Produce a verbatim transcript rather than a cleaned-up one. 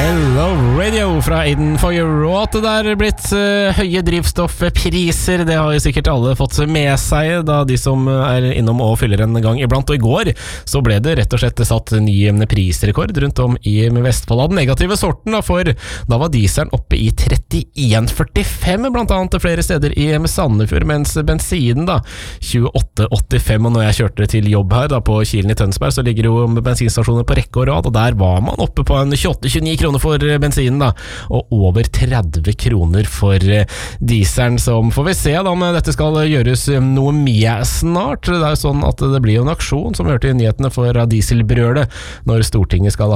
Hello Radio fra Aiden for your råd. Det der blitt uh, høye drivstoffpriser. Det har jo sikkert alle fått med seg, da de som er innom og fyller en gang iblant. Og i går så ble det rett og slett satt ny prisrekord rundt om i Vestfold av den negative sorten, da, for da var dieselen oppe i trettien førtifem, blant annet flere steder i Sandefjord, mens bensinen da tjueåtte åttifem. Og når jeg kjørte til jobb her da på Kilen i Tønsberg, så ligger jo bensinstasjoner på rekke og rad, og der var man oppe på en tjueåtte tjueni kroner for bensinen da, og over tretti kroner for dieselen, som får vi se da om dette skal gjøres noe med snart. Det er jo sånn at det blir jo en aksjon, som vi hørte i nyhetene, for dieselbrølet når Stortinget skal